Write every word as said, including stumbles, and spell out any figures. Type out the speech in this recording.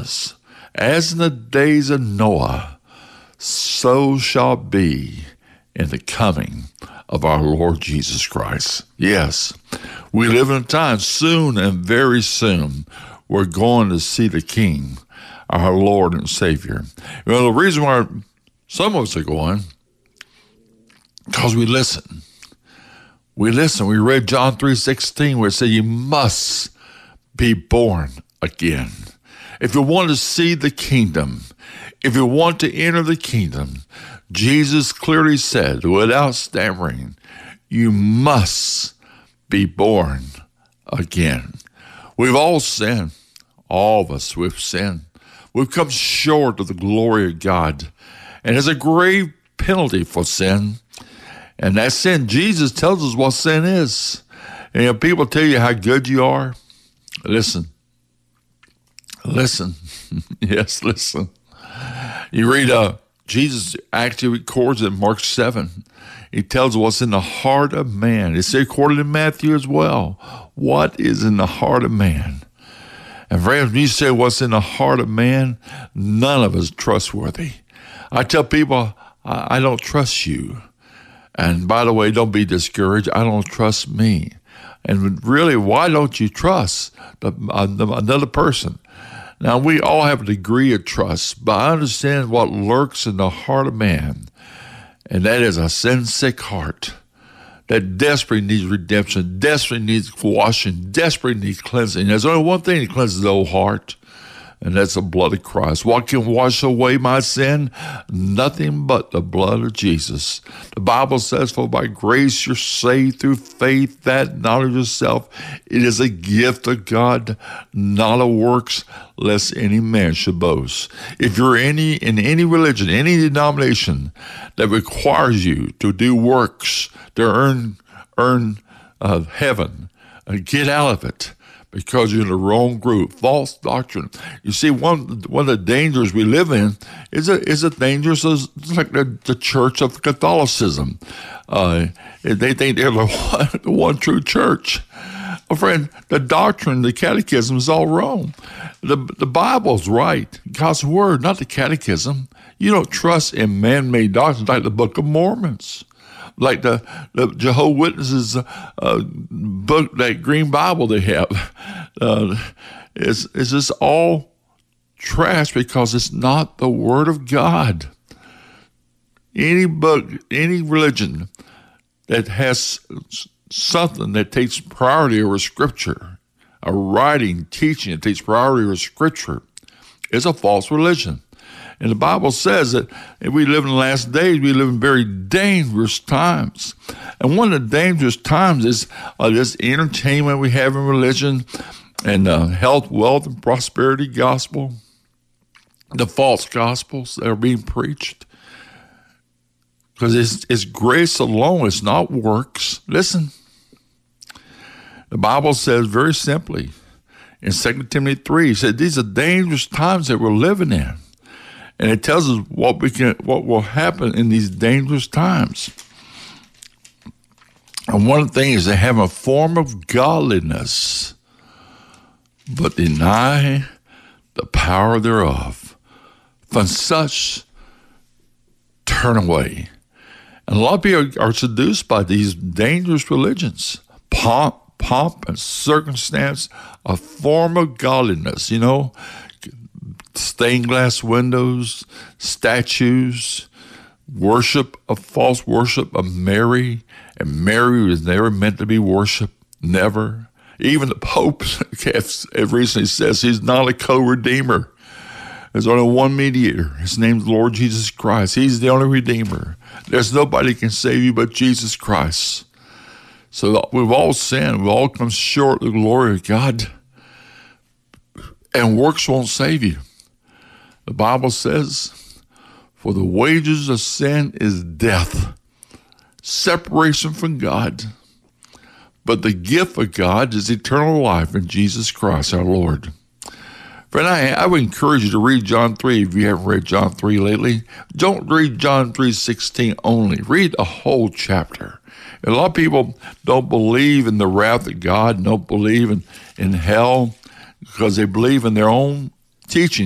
says, as in the days of Noah, so shall be in the coming of our Lord Jesus Christ. Yes, we live in a time soon and very soon we're going to see the King, our Lord and Savior. Well, the reason why some of us are going, because we listen. We listen. We read John three sixteen where it said you must be born again. If you want to see the kingdom, if you want to enter the kingdom, Jesus clearly said, without stammering, you must be born again. We've all sinned. All of us, we've sinned. We've come short of the glory of God. And there's a grave penalty for sin. And that sin, Jesus tells us what sin is. And if people tell you how good you are, listen. Listen. Yes, listen. You read, uh, Jesus actually records in Mark seven. He tells what's in the heart of man. It's recorded in Matthew as well. What is in the heart of man? And friends, when you say what's in the heart of man, none of us is trustworthy. I tell people, I, I don't trust you. And by the way, don't be discouraged. I don't trust me. And really, why don't you trust the, uh, the, another person? Now, we all have a degree of trust, but I understand what lurks in the heart of man, and that is a sin-sick heart that desperately needs redemption, desperately needs washing, desperately needs cleansing. There's only one thing that cleanses the whole heart, and that's the blood of Christ. What can wash away my sin? Nothing but the blood of Jesus. The Bible says, for by grace you're saved through faith, that not of yourself. It is a gift of God, not of works, lest any man should boast. If you're any in any religion, any denomination that requires you to do works to earn, earn uh, heaven, uh, get out of it. Because you're in the wrong group, false doctrine. You see, one one of the dangers we live in is a is a dangerous is like the, the church of Catholicism. Uh, they think they're the one, the one true church. Well, friend, the doctrine, the catechism is all wrong. The the Bible's right, God's word, not the catechism. You don't trust in man-made doctrines like the Book of Mormons. Like the, the Jehovah's Witnesses uh, book, that green Bible they have. Uh, it's, it's just all trash because it's not the Word of God. Any book, any religion that has something that takes priority over Scripture, a writing, teaching that takes priority over Scripture, is a false religion. And the Bible says that if we live in the last days, we live in very dangerous times. And one of the dangerous times is uh, this entertainment we have in religion and uh, health, wealth, and prosperity gospel, the false gospels that are being preached. Because it's, it's grace alone, it's not works. Listen, the Bible says very simply in Second Timothy three, it said these are dangerous times that we're living in. And it tells us what we can, what will happen in these dangerous times. And one thing is they have a form of godliness, but deny the power thereof. From such, turn away. And a lot of people are seduced by these dangerous religions. Pomp, pomp and circumstance, a form of godliness, you know. Stained glass windows, statues, worship of false worship of Mary, and Mary was never meant to be worshipped, never. Even the Pope recently says he's not a co-redeemer. There's only one mediator. His name's Lord Jesus Christ. He's the only redeemer. There's nobody can save you but Jesus Christ. So we've all sinned. We've all come short of the glory of God. And works won't save you. The Bible says, for the wages of sin is death, separation from God. But the gift of God is eternal life in Jesus Christ our Lord. Friend, I, I would encourage you to read John three if you haven't read John three lately. Don't read John three sixteen only. Read a whole chapter. A lot of people don't believe in the wrath of God, don't believe in, in hell, because they believe in their own teaching.